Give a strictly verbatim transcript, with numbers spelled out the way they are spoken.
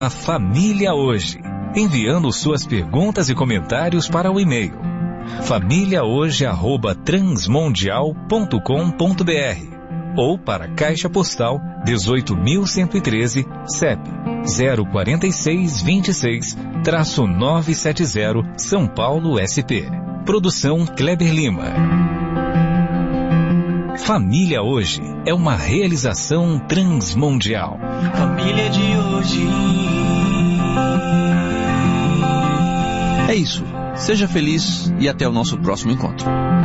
A Família Hoje, enviando suas perguntas e comentários para o e-mail família hoje arroba transmundial ponto com ponto br ou para Caixa Postal dezoito mil cento e treze, C E P zero quatro seis dois seis, nove sete zero, São Paulo, S P. Produção Kleber Lima. Família Hoje é uma realização transmundial. Família de hoje. É isso. Seja feliz e até o nosso próximo encontro.